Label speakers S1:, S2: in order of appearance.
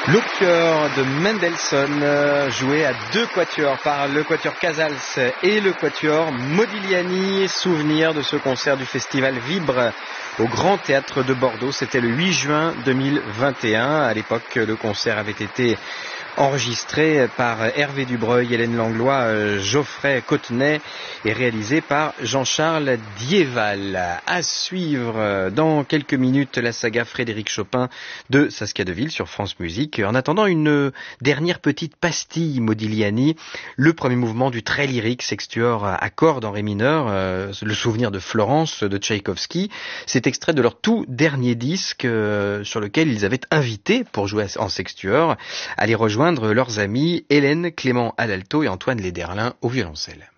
S1: L'Opcheur de Mendelssohn, joué à deux quatuors par le quatuor Casals et le quatuor Modigliani. Souvenir de ce concert du festival Vibre au Grand Théâtre de Bordeaux. C'était le 8 juin 2021. À l'époque, le concert avait été enregistré par Hervé Dubreuil, Hélène Langlois, Geoffrey Cotenay et réalisé par Jean-Charles Dieval. À suivre dans quelques minutes la saga Frédéric Chopin de Saskia Deville sur France Musique. En attendant, une dernière petite pastille Modigliani, le premier mouvement du très lyrique sextuor à cordes en ré mineur, le souvenir de Florence de Tchaïkovski. C'est extrait de leur tout dernier disque sur lequel ils avaient invité pour jouer en sextuor à les rejoindre leurs amis Hélène Clément à l'alto et Antoine Lederlin au violoncelle.